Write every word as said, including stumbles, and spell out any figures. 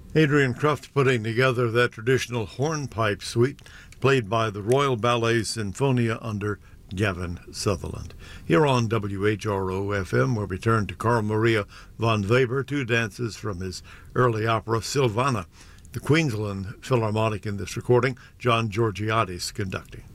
Adrian Kruft putting together that traditional hornpipe suite played by the Royal Ballet Sinfonia under Gavin Sutherland. Here on W H R O F M, where we turn to Carl Maria von Weber, two dances from his early opera Silvana. The Queensland Philharmonic in this recording, John Georgiades conducting.